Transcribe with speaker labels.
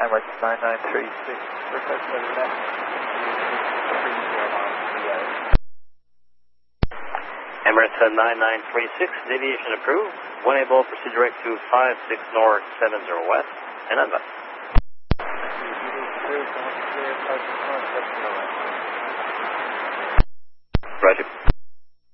Speaker 1: Emirates 9936, request for left 30
Speaker 2: Emirates 9936, deviation approved. 1 able, proceed direct to 56 north, 70 west, and advance.
Speaker 1: Approved, clear, approach 570 west.